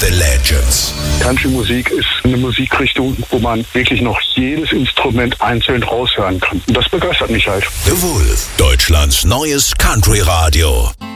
The Legends. Country-Musik ist eine Musikrichtung, wo man wirklich noch jedes Instrument einzeln raushören kann. Und das begeistert mich halt. The Wolf, Deutschlands neues Country-Radio.